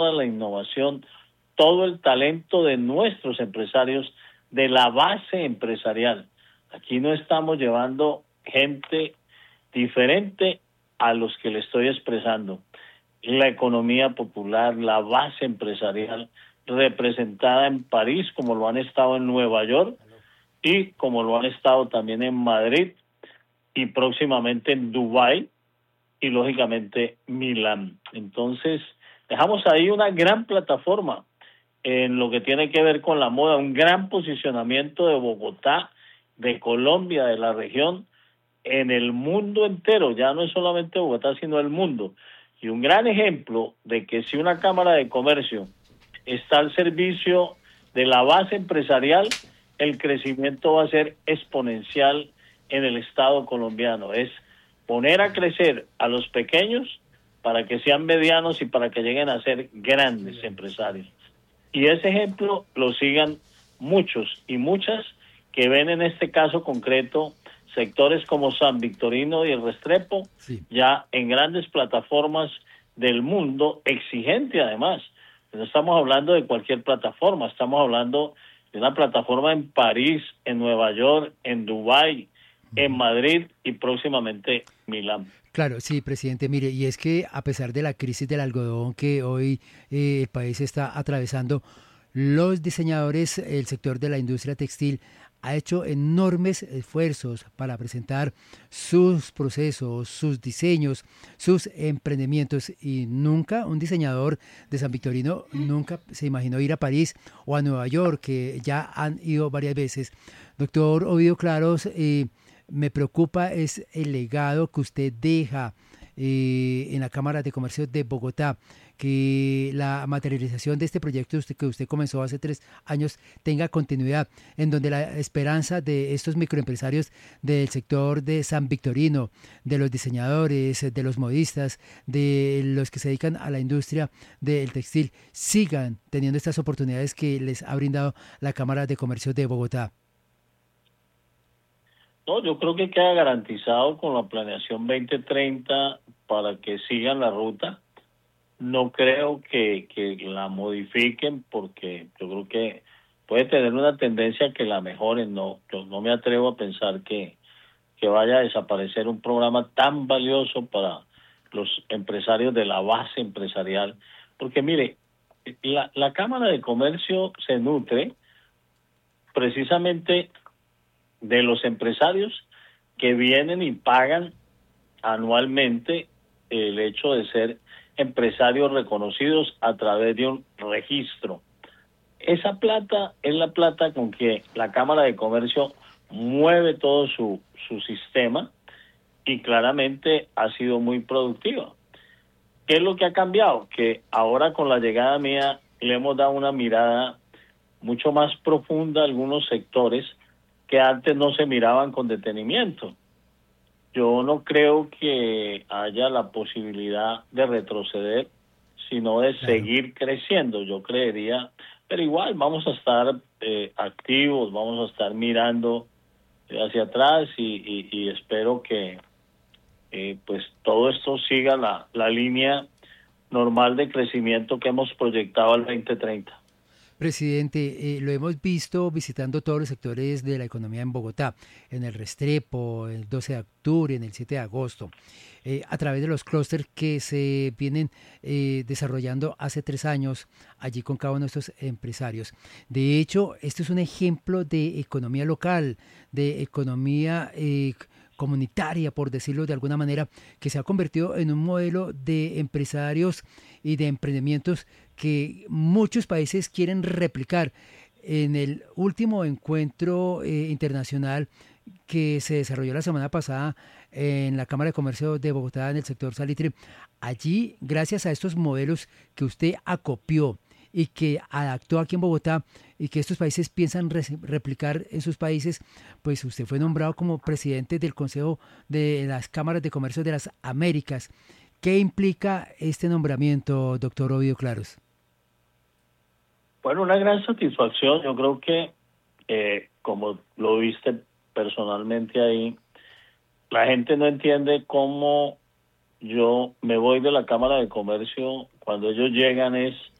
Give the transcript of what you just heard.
la innovación, todo el talento de nuestros empresarios, de la base empresarial. Aquí no estamos llevando gente diferente a los que le estoy expresando. La economía popular, la base empresarial representada en París, como lo han estado en Nueva York y como lo han estado también en Madrid y próximamente en Dubái y lógicamente Milán. Entonces, dejamos ahí una gran plataforma en lo que tiene que ver con la moda, un gran posicionamiento de Bogotá, de Colombia, de la región, en el mundo entero. Ya no es solamente Bogotá, sino el mundo. Y un gran ejemplo de que si una Cámara de Comercio está al servicio de la base empresarial, el crecimiento va a ser exponencial en el Estado colombiano. Es poner a crecer a los pequeños para que sean medianos y para que lleguen a ser grandes empresarios. Y ese ejemplo lo sigan muchos y muchas que ven en este caso concreto sectores como San Victorino y el Restrepo, sí, ya en grandes plataformas del mundo, exigente además. No estamos hablando de cualquier plataforma, estamos hablando de una plataforma en París, en Nueva York, en Dubái, en Madrid y próximamente Milán. Claro, sí, presidente. Mire, y es que a pesar de la crisis del algodón que hoy el país está atravesando, los diseñadores, el sector de la industria textil, ha hecho enormes esfuerzos para presentar sus procesos, sus diseños, sus emprendimientos y nunca un diseñador de San Victorino nunca se imaginó ir a París o a Nueva York, que ya han ido varias veces. Doctor Ovidio Claros, me preocupa es el legado que usted deja en la Cámara de Comercio de Bogotá, que la materialización de este proyecto que usted comenzó hace 3 años tenga continuidad, en donde la esperanza de estos microempresarios del sector de San Victorino, de los diseñadores, de los modistas, de los que se dedican a la industria del textil, sigan teniendo estas oportunidades que les ha brindado la Cámara de Comercio de Bogotá. No, yo creo que queda garantizado con la planeación 2030 para que sigan la ruta. No creo que la modifiquen porque yo creo que puede tener una tendencia que la mejoren. No, yo no me atrevo a pensar que vaya a desaparecer un programa tan valioso para los empresarios de la base empresarial. Porque mire, la Cámara de Comercio se nutre precisamente de los empresarios que vienen y pagan anualmente el hecho de ser empresarios reconocidos a través de un registro. Esa plata es la plata con que la Cámara de Comercio mueve todo su sistema y claramente ha sido muy productiva. ¿Qué es lo que ha cambiado? Que ahora con la llegada mía le hemos dado una mirada mucho más profunda a algunos sectores que antes no se miraban con detenimiento. Yo no creo que haya la posibilidad de retroceder, sino de seguir creciendo, yo creería, pero igual vamos a estar activos, vamos a estar mirando hacia atrás y espero que pues todo esto siga la línea normal de crecimiento que hemos proyectado al 2030. Presidente, lo hemos visto visitando todos los sectores de la economía en Bogotá, en el Restrepo, el 12 de octubre, en el 7 de agosto, a través de los clústeres que se vienen desarrollando hace 3 años allí con cada uno de estos empresarios. De hecho, este es un ejemplo de economía local, de economía comunitaria, por decirlo de alguna manera, que se ha convertido en un modelo de empresarios y de emprendimientos que muchos países quieren replicar. En el último encuentro internacional que se desarrolló la semana pasada en la Cámara de Comercio de Bogotá en el sector salitre, allí, gracias a estos modelos que usted acopió y que adaptó aquí en Bogotá y que estos países piensan replicar en sus países, pues usted fue nombrado como presidente del Consejo de las Cámaras de Comercio de las Américas. ¿Qué implica este nombramiento, doctor Ovidio Claros? Bueno, una gran satisfacción. Yo creo que, como lo viste personalmente ahí, la gente no entiende cómo yo me voy de la Cámara de Comercio, cuando ellos llegan es